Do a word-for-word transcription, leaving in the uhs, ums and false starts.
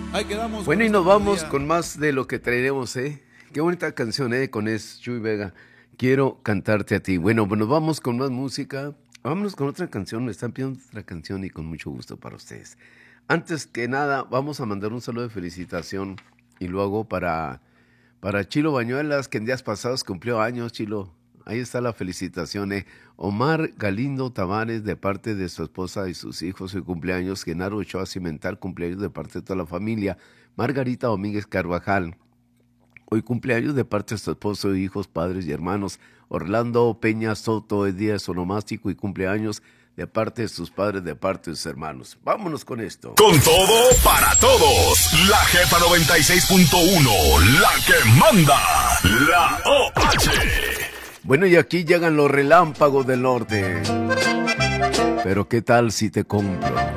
Ahí quedamos. Bueno, y nos vamos con más de lo que traeremos, ¿eh? Qué bonita canción, ¿eh? Con es Chuy Vega. Quiero cantarte a ti. Bueno, pues nos vamos con más música. Vámonos con otra canción. Me están pidiendo otra canción y con mucho gusto para ustedes. Antes que nada, vamos a mandar un saludo de felicitación y luego para, para Chilo Bañuelas, que en días pasados cumplió años, Chilo. Ahí está la felicitación, ¿eh? Omar Galindo Tavares, de parte de su esposa y sus hijos, su cumpleaños. Genaro Ochoa Cimental, cumpleaños de parte de toda la familia. Margarita Domínguez Carvajal, hoy cumpleaños de parte de su esposo, hijos, padres y hermanos. Orlando Peña Soto, es día de su onomástico y cumpleaños de parte de sus padres, de parte de sus hermanos. Vámonos con esto. Con todo, para todos. La Jefa noventa y seis punto uno, la que manda. La O H. Bueno, y aquí llegan los relámpagos del norte. Pero ¿qué tal si te compro